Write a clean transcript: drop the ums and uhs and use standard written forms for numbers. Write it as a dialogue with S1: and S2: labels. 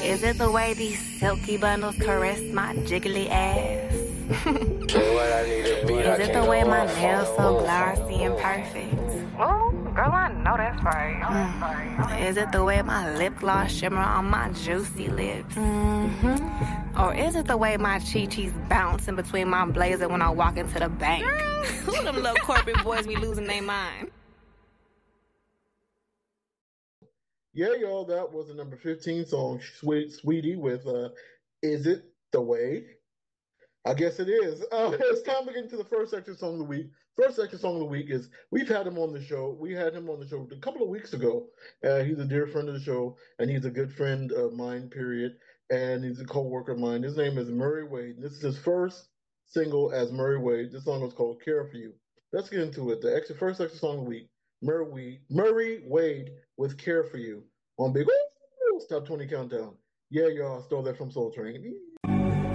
S1: Is it the way these silky bundles caress my jiggly ass? Is it the way my nails so glossy and perfect? Oh, girl, I know that's right. Is it the way my lip gloss shimmer on my juicy lips? Or is it the way my chi-chi's bouncing between my blazer when I walk into the bank? Girl, who them little corporate boys be losing their mind?
S2: Yeah, y'all, that was the number 15 song, Sweetie, with Is It the Way? I guess it is. It's time to get into the first section song of the week. First section song of the week is we've had him on the show. We had him on the show a couple of weeks ago. He's a dear friend of the show, and he's a good friend of mine, period. And he's a co-worker of mine. His name is Murray Wade. This is his first single as Murray Wade. This song is called Care for You. Let's get into it. The first section song of the week, Murray Wade with Care for You on Big Top 20 Countdown. Yeah, y'all, I stole that from Soul Train.